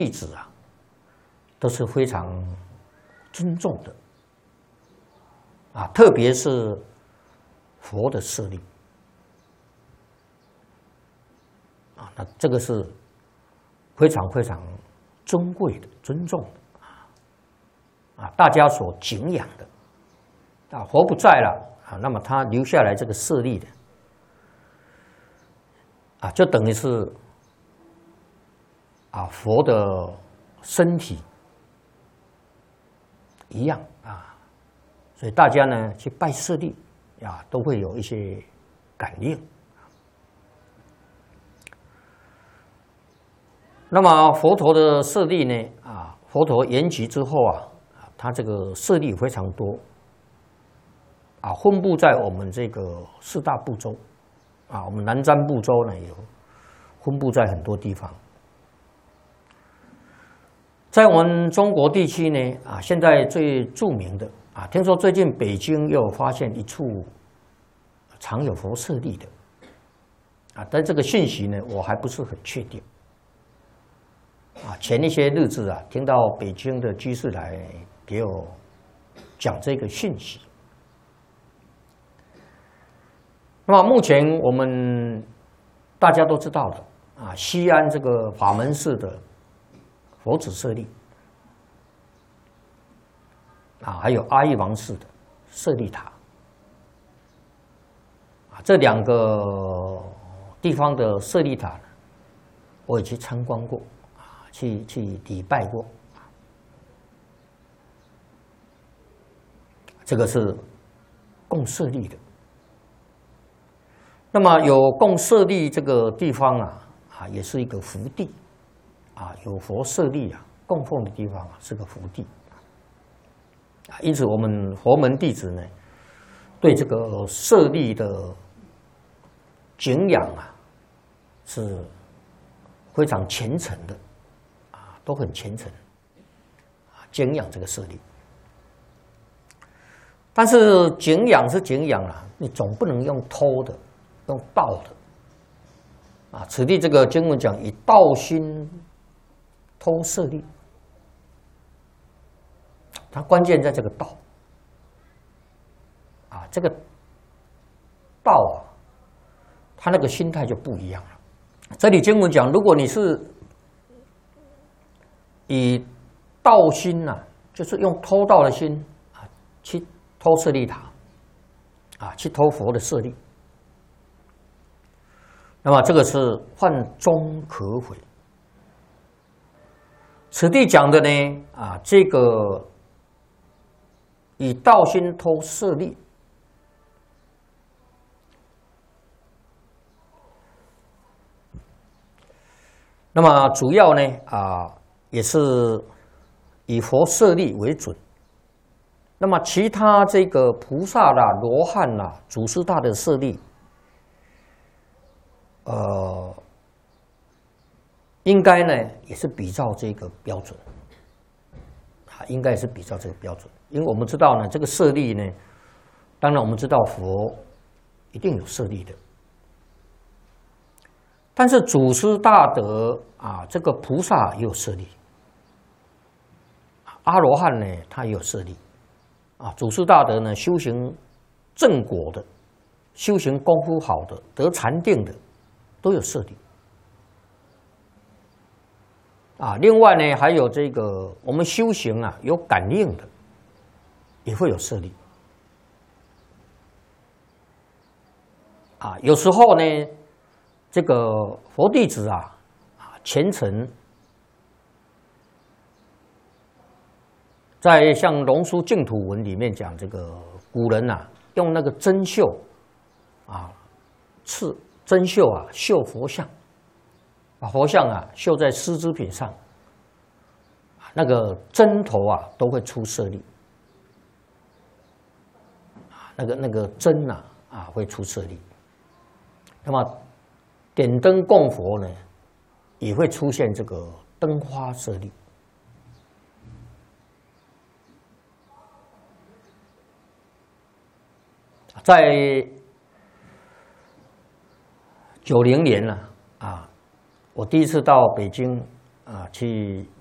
弟子啊，都是非常尊重的啊，特别是佛的舍利啊，那这个是非常非常尊贵的、尊重的啊，大家所敬仰的啊。佛不在了啊，那么他留下来这个舍利的啊，就等于是啊佛的身体一样啊，所以大家呢去拜舍利啊，都会有一些感应。那么佛陀的舍利呢啊，佛陀圆寂之后啊，他这个舍利非常多啊，分布在我们这个四大部洲啊，我们南瞻部洲呢有分布在很多地方。在我们中国地区呢，啊，现在最著名的啊，听说最近北京又发现一处藏有佛舍利的啊，但这个信息呢，我还不是很确定啊。前一些日子啊，听到北京的居士来给我讲这个信息。那么目前我们大家都知道的啊，西安这个法门寺的佛子舍利啊，还有阿育王寺的舍利塔啊，这两个地方的舍利塔呢，我也去参观过啊，去礼拜过。这个是供舍利的。那么有供舍利这个地方啊，也是一个福地。啊，有佛舍利啊，供奉的地方啊，是个福地啊。因此，我们佛门弟子呢，对这个舍利的敬仰啊，是非常虔诚的啊，都很虔诚啊，敬仰这个舍利。但是敬仰是敬仰啊，你总不能用偷的，用盗的啊。此地这个经文讲以盗心偷舍利，它关键在这个道啊，这个道啊，他那个心态就不一样了。这里经文讲，如果你是以盗心呐，就是用偷盗的心啊，去偷舍利塔啊，去偷佛的舍利，那么这个是犯中可悔。此地讲的呢，啊，这个以盗心偷舍利，那么主要呢，啊，也是以佛舍利为准。那么其他这个菩萨啦、罗汉啦、祖师大的舍利，应该呢也是比照这个标准啊，应该是比照这个标准，因为我们知道呢，这个舍利呢，当然我们知道佛一定有舍利的，但是祖师大德啊，这个菩萨也有舍利，阿罗汉呢他也有舍利啊，祖师大德呢修行正果的，修行功夫好的，得禅定的，都有舍利。啊，另外呢，还有这个我们修行啊，有感应的，也会有舍利。啊，有时候呢，这个佛弟子啊，虔诚，在像《龙书净土文》里面讲，这个古人啊，用那个针绣啊，针绣啊，绣佛像。把佛像啊绣在丝织品上，那个针头啊都会出舍利，那个针啊会出舍利。那么点灯供佛呢，也会出现这个灯花舍利。在90年了啊，我第一次到北京去